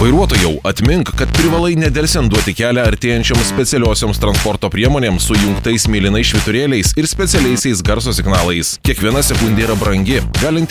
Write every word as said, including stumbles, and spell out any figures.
Vairuotojau, atmink, kad privalai nedelsiant duoti kelią artėjančioms specialiosioms transporto priemonėms su jungtais mėlynais švyturėliais ir specialiaisiais garso signalais. Kiekviena sekundė yra brangi, galinti